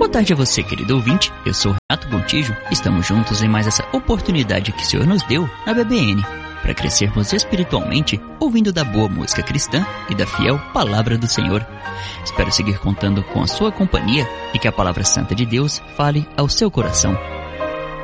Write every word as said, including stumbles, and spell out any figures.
Boa tarde a você, querido ouvinte. Eu sou Renato Gontijo. Estamos juntos em mais essa oportunidade que o Senhor nos deu na B B N, para crescermos espiritualmente, ouvindo da boa música cristã e da fiel Palavra do Senhor. Espero seguir contando com a sua companhia e que a Palavra Santa de Deus fale ao seu coração.